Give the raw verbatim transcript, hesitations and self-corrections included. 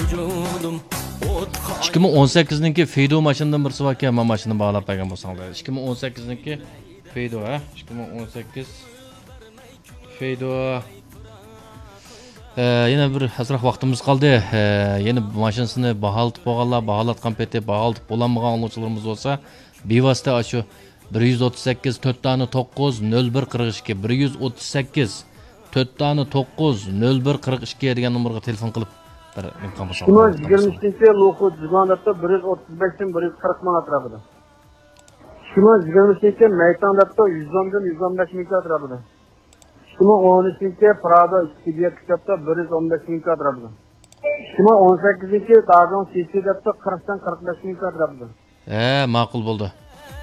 ikki ming o'n sakkizniki Feydo mashinadan bir suv ekan, men mashinani bog'lab bergan bo'lsanglar. ikki ming o'n sakkizniki Feydo, ha? ikki ming o'n sakkiz Feydo. Ee, yana bir azroq vaqtimiz qoldi. Ee, yana mashinasini baholatib bo'lganlar, baholatgan peti baholatib bo'lmagan oluvchilarimiz bo'lsa, bevosita shu bir yuz o'ttiz sakkiz to'rt dona to'qqiz nol bir qirq ikki bir yuz o'ttiz sakkiz to'rt dona to'qqiz nol bir qirq ikki degan nomerga telefon qilib bir imkon bo'lsa. yigirma ikkinchi Lo'qu Jig'ondatda bir yuz o'ttiz besh dan bir yuz qirq ming atrofida. yigirma ikkinchi Maytondatda yuz o'n dan yuz o'n besh ming atrofida. ikki ming o'n uchinchi Prado ikki kitobda bir yuz o'n besh ming atrofida. ikki ming o'n sakkizinchi Dagon Sisidatda qirq dan qirq besh ming atrofida. He, ma'qul bo'ldi.